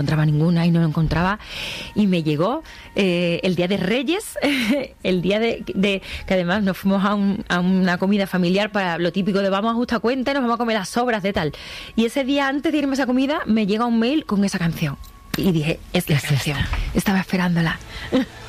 encontraba ninguna y no lo encontraba, y me llegó el día de Reyes, el día de que además nos fuimos a una comida familiar para lo típico de vamos a justa cuenta y nos vamos a comer las sobras de tal, y ese día antes de irme a esa comida me llega un mail con esa canción y dije, es la canción, estaba esperándola.